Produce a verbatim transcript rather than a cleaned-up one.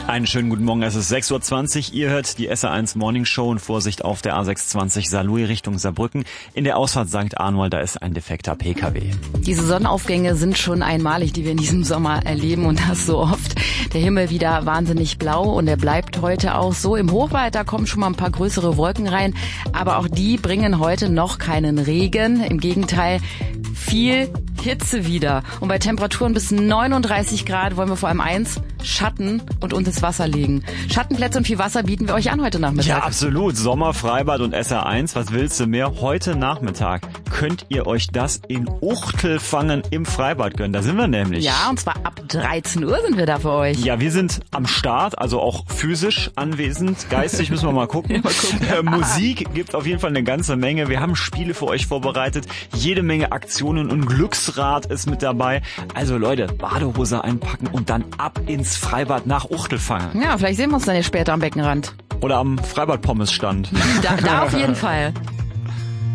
Einen schönen guten Morgen, es ist sechs Uhr zwanzig, ihr hört die S R eins Morning Show und Vorsicht auf der A sechshundertzwanzig Saarlouis Richtung Saarbrücken. In der Ausfahrt Sankt Arnold, da ist ein defekter P K W. Diese Sonnenaufgänge sind schon einmalig, die wir in diesem Sommer erleben und das so oft. Der Himmel wieder wahnsinnig blau und er bleibt heute auch so. Im Hochwald, da kommen schon mal ein paar größere Wolken rein, aber auch die bringen heute noch keinen Regen. Im Gegenteil, viel Hitze wieder. Und bei Temperaturen bis neununddreißig Grad wollen wir vor allem eins, Schatten und uns ins Wasser legen. Schattenplätze und viel Wasser bieten wir euch an heute Nachmittag. Ja, absolut. Sommer, Freibad und S R eins. Was willst du mehr? Heute Nachmittag könnt ihr euch das in Uchtelfangen im Freibad gönnen. Da sind wir nämlich. Ja, und zwar ab dreizehn Uhr sind wir da für euch. Ja, wir sind am Start, also auch physisch anwesend. Geistig müssen wir mal gucken. mal gucken. Äh, Musik gibt auf jeden Fall eine ganze Menge. Wir haben Spiele für euch vorbereitet. Jede Menge Aktionen und Glücksrad ist mit dabei. Also Leute, Badehose einpacken und dann ab ins Freibad nach Uchtelfangen. Ja, vielleicht sehen wir uns dann ja später am Beckenrand. Oder am Freibad-Pommes-Stand. Da, da auf jeden Fall.